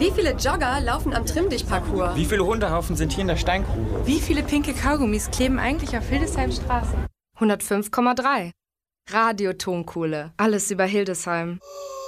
Wie viele Jogger laufen am Trimm-Dich-Parcours? Wie viele Hundehaufen sind hier in der Steingrube? Wie viele pinke Kaugummis kleben eigentlich auf Hildesheims Straßen? 105,3. Radio Tonkohle. Alles über Hildesheim.